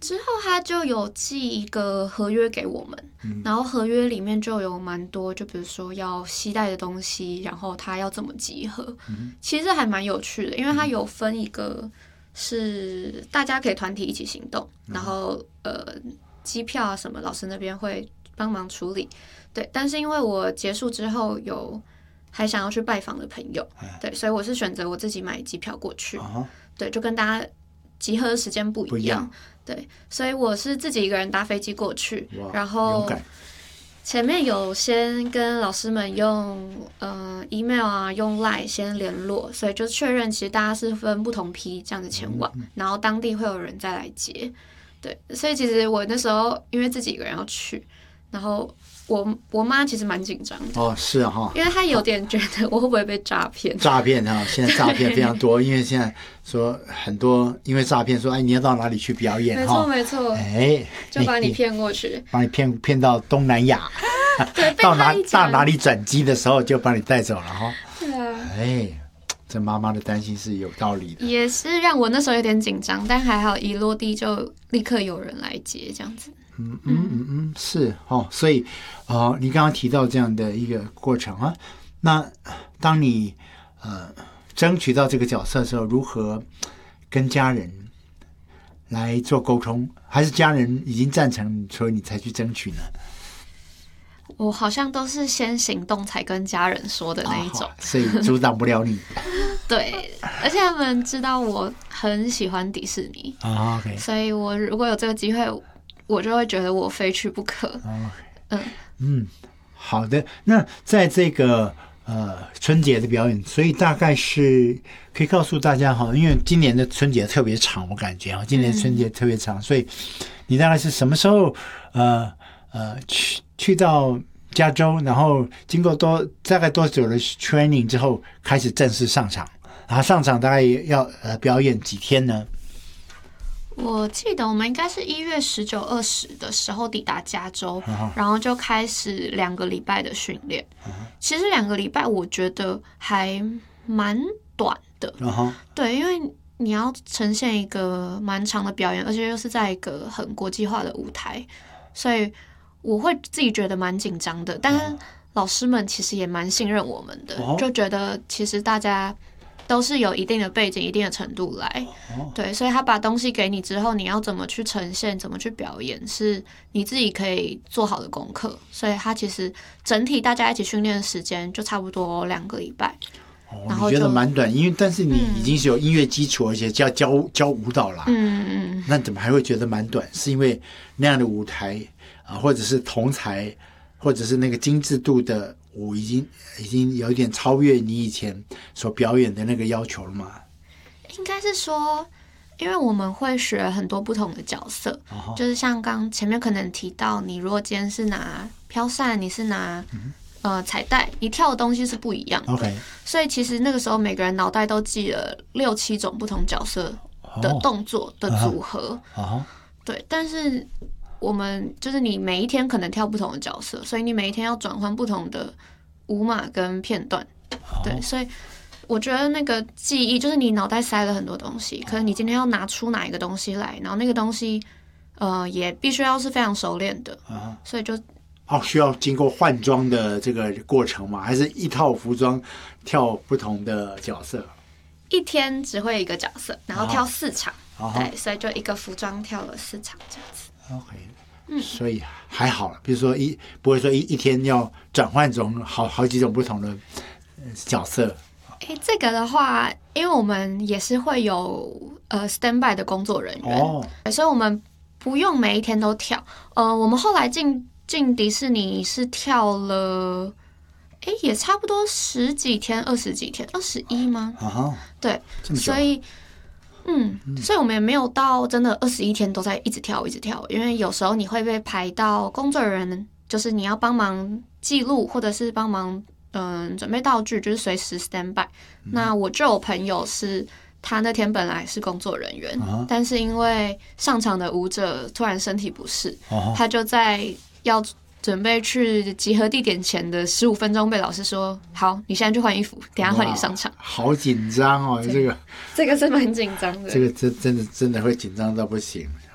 之后他就有寄一个合约给我们，然后合约里面就有蛮多，就比如说要携带的东西，然后他要怎么集合，其实还蛮有趣的，因为他有分一个是大家可以团体一起行动，然后机票啊什么老师那边会帮忙处理，对，但是因为我结束之后还想要去拜访的朋友，对，所以我是选择我自己买机票过去，对，就跟大家集合的时间不一样，对，所以我是自己一个人搭飞机过去，然后前面有先跟老师们用email 啊，用 Line 先联络，所以就确认其实大家是分不同批这样子前往，然后当地会有人再来接，对，所以其实我那时候因为自己一个人要去，然后我妈其实蛮紧张的哦，是啊哈， 因为她有点觉得我会不会被诈骗？ 诈骗哈，现在诈骗非常多，因为现在说很多因为诈骗说，哎，你要到哪里去表演？ 没错没错， 哎， 就把你骗过去， 把你骗到东南亚， 对， 到哪里转机的时候就把你带走了哈。 对啊， 哎，这妈妈的担心是有道理的， 也是让我那时候有点紧张，但还好一落地就立刻有人来接，这样子。 是哦，所以你刚刚提到这样的一个过程啊，那当你争取到这个角色的时候，如何跟家人来做沟通？还是家人已经赞成，所以你才去争取呢？ 我好像都是先行动才跟家人说的那一种， 所以阻挡不了你。 对，而且他们知道我很喜欢迪士尼 OK， 所以我如果有这个机会，我就会觉得我非去不可。 好的。那在这个春节的表演，所以大概是可以告诉大家哈，因为今年的春节特别长，我感觉今年春节特别长，所以你大概是什么时候去到加州，然后经过大概多久的 training 之后开始正式上场，然后上场大概要表演几天呢？ 我记得我们应该是1月19、20的时候抵达加州，然后就开始2个礼拜的训练。其实2个礼拜我觉得还蛮短的，对，因为你要呈现一个蛮长的表演，而且又是在一个很国际化的舞台，所以我会自己觉得蛮紧张的。但是老师们其实也蛮信任我们的，就觉得其实大家都是有一定的背景、一定的程度来，对，所以他把东西给你之后，你要怎么去呈现、怎么去表演，是你自己可以做好的功课。所以他其实整体大家一起训练的时间就差不多2个礼拜。然后你觉得蛮短，因为但是你已经是有音乐基础，而且教舞蹈啦，那怎么还会觉得蛮短？是因为那样的舞台或者是同台，或者是那个精致度的舞已经有一点超越你以前所表演的那个要求了吗？ 应该是说，因为我们会学很多不同的角色，就是像刚前面可能提到，你如果今天是拿飘扇，你是拿彩带，你跳的东西是不一样的。 Okay. 所以其实那个时候每个人脑袋都记了6、7种不同角色的动作的组合。对，但是我们就是你每一天可能跳不同的角色，所以你每一天要转换不同的舞码跟片段。对，所以我觉得那个记忆就是你脑袋塞了很多东西，可能你今天要拿出哪一个东西来，然后那个东西也必须要是非常熟练的，所以就需要经过换装的这个过程吗？还是一套服装跳不同的角色？ 一天只会一个角色，然后跳4场，对，所以就一个服装跳了4场这样子。 OK，所以还好了。比如说不会说一天要转换种好几种不同的角色。 这个的话，因为我们也是会有standby 的工作人员，所以我们不用每一天都跳。我们后来进迪士尼是跳了，也差不多10几天、20几天，21吗？对，所以，所以我们也没有到真的21天都在一直跳，因为有时候你会被排到工作人员，就是你要帮忙记录或者是帮忙准备道具，就是随时 stand by。那我就有朋友是他那天本来是工作人员，但是因为上场的舞者突然身体不适，他就在要准备去集合地点前的15分钟被老师说，好，你现在去换衣服，等一下换你上场。 好紧张哦，这个是蛮紧张的， 这个真的会紧张到不行。